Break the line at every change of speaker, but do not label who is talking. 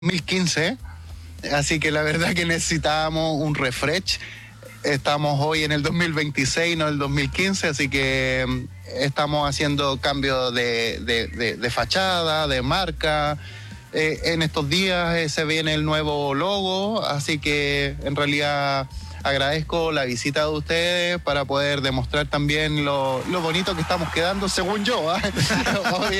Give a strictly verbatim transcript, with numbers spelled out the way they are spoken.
dos mil quince, así que la verdad que necesitábamos un refresh. Estamos hoy en el dos mil veintiséis, no el dos mil quince, así que estamos haciendo cambios de, de, de, de fachada, de marca. Eh, en estos días eh, se viene el nuevo logo, así que en realidad agradezco la visita de ustedes para poder demostrar también lo, lo bonito que estamos quedando, según yo, ¿eh?